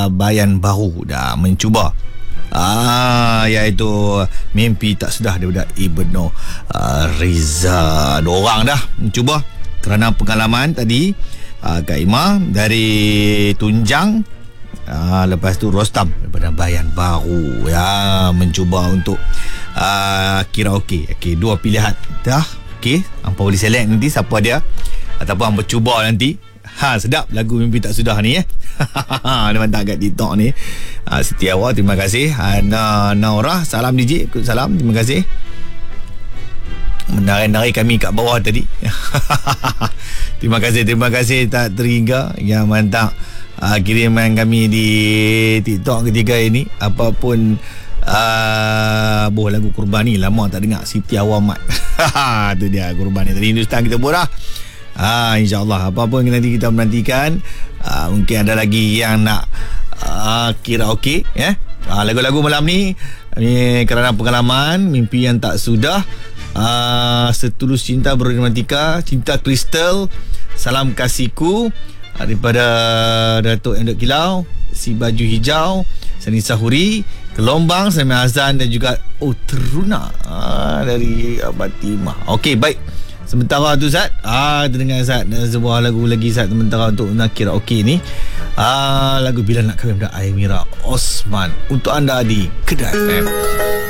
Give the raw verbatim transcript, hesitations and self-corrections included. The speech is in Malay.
uh, Bayan Baru dah mencuba Ah, iaitu Mimpi Tak Sudah daripada Ibnu uh, Riza. Dua orang dah mencuba kerana pengalaman tadi. uh, Kak Ima dari Tunjang, uh, lepas tu Rostam daripada Bayan Baru ya, mencuba untuk uh, karaoke. Okey, dua pilihan dah. Okey, hampa boleh select nanti siapa dia ataupun hampa cuba nanti. Ha, sedap lagu Mimpi Tak Sudah ni eh. Dia mantap kat TikTok ni. Ha, Siti Awal, terima kasih. Ha, Na, Naurah, salam D J, salam, terima kasih. Menari-nari kami kat bawah tadi. Terima kasih, terima kasih tak terhingga. Yang mantap uh, kiriman kami di TikTok ketiga ini. Apapun uh, boh lagu Kurban ni lama tak dengar. Siti Awal Mat. Tu dia Kurban ni. Tadi Hindustan kita buat dah. Ah, InsyaAllah apa-apa yang nanti kita menantikan. ah, Mungkin ada lagi yang nak ah, karaoke ya? ah, Lagu-lagu malam ni ni kerana pengalaman Mimpi Yang Tak Sudah, ah, Setulus Cinta Beromantika, Cinta Kristal, Salam Kasihku daripada Datuk Endok Kilau, Si Baju Hijau, Sani Sahuri, Gelombang, Sami Azan dan juga Oh Teruna ah, dari Abad Timah. Okey, baik. Sementara tu Zat, ah, kita dengar Zat sebuah lagu lagi Zat sementara untuk nak karaoke ni. Ah, lagu Bila Nak Kahwin daripada Aimira Osman untuk anda di Kedah F M.